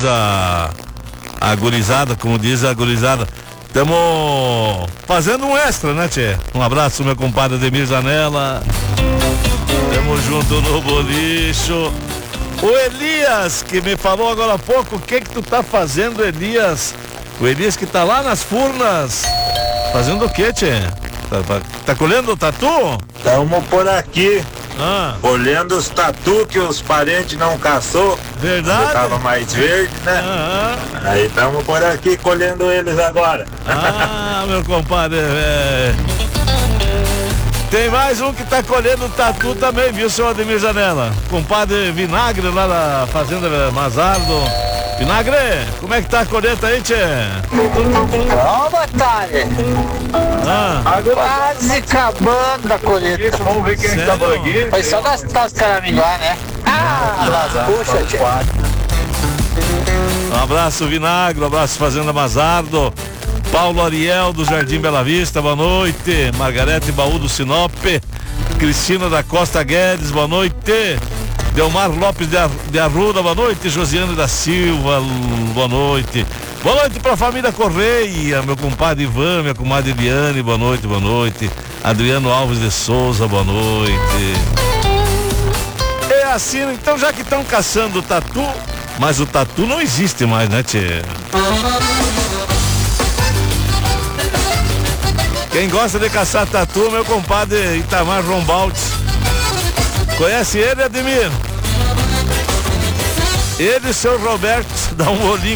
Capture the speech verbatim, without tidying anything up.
a, a gurizada, como diz a gurizada. Estamos fazendo um extra, né, tchê? Um abraço, meu compadre Ademir Zanella. Tamo junto no bolicho. O Elias, que me falou agora há pouco, o que que tu tá fazendo, Elias? O Elias que tá lá nas Furnas. Fazendo o que, tchê? Tá, tá colhendo o tatu? Estamos por aqui. Ah. Olhando os tatu que os parentes não caçou. Verdade? Tava mais verde, né? Ah. Aí estamos por aqui colhendo eles agora. Ah, meu compadre. É... Tem mais um que tá colhendo tatu também, viu, seu Ademir Zanella? Compadre Vinagre lá da Fazenda Mazardo. Vinagre, como é que tá a colheita aí, tchê? Ó, batalha. Ah. Quase acabando a colheita. Vamos ver quem tá aqui. Foi só das das caraminhões, né? Ah, puxa, tchê. Um abraço, Vinagre, um abraço, Fazenda Mazardo. Paulo Ariel do Jardim Bela Vista, boa noite. Margarete Baú do Sinop. Cristina da Costa Guedes, boa noite. Delmar Lopes de, Ar, de Arruda, boa noite. Josiane da Silva, boa noite. Boa noite pra família Correia, meu compadre Ivan, minha comadre Eliane, boa noite, boa noite. Adriano Alves de Souza, boa noite. É assim, então já que estão caçando o tatu, mas o tatu não existe mais, né, tchê? Quem gosta de caçar tatu, meu compadre Itamar Rombaldi. Conhece ele, Ademir? Ele e o seu Roberto, dá um olhinho